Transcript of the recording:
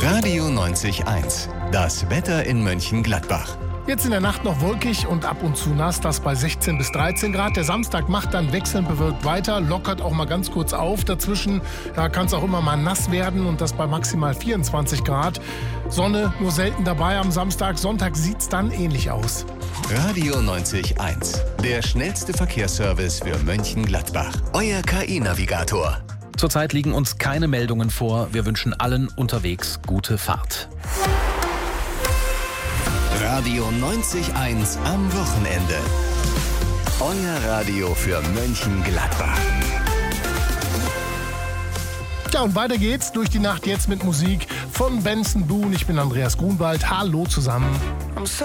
Radio 90.1. Das Wetter in Mönchengladbach. Jetzt in der Nacht noch wolkig und ab und zu nass, das bei 16 bis 13 Grad. Der Samstag macht dann wechselnd bewölkt weiter, lockert auch mal ganz kurz auf. Dazwischen kann es auch immer mal nass werden und das bei maximal 24 Grad. Sonne nur selten dabei am Samstag. Sonntag sieht es dann ähnlich aus. Radio 90.1. Der schnellste Verkehrsservice für Mönchengladbach. Euer KI-Navigator. Zurzeit liegen uns keine Meldungen vor. Wir wünschen allen unterwegs gute Fahrt. Radio 90.1 am Wochenende. Euer Radio für Mönchengladbach. Ja, und weiter geht's durch die Nacht jetzt mit Musik von Benson Boone. Ich bin Andreas Grunwald. Hallo zusammen.